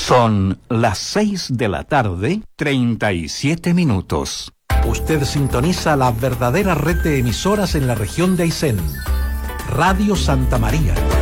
Son las 6:37 PM. Usted sintoniza la verdadera red de emisoras en la región de Aysén. Radio Santa María.